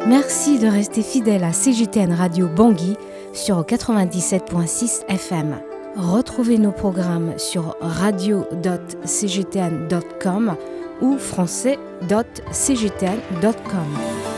Merci de rester fidèle à CGTN Radio Bangui sur 97.6 FM. Retrouvez nos programmes sur radio.cgtn.com ou français.cgtn.com.